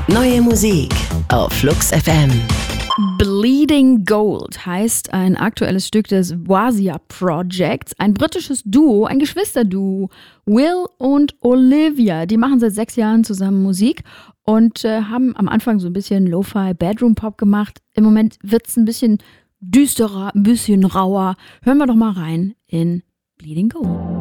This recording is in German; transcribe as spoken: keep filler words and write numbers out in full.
Neue Musik auf Flux F M. Bleeding Gold heißt ein aktuelles Stück des Wazia Projects, ein britisches Duo, ein Geschwisterduo, Will und Olivia. Die machen seit sechs Jahren zusammen Musik und äh, haben am Anfang so ein bisschen Lo-Fi Bedroom Pop gemacht. Im Moment wird es ein bisschen düsterer, ein bisschen rauer. Hören wir doch mal rein in Bleeding Gold.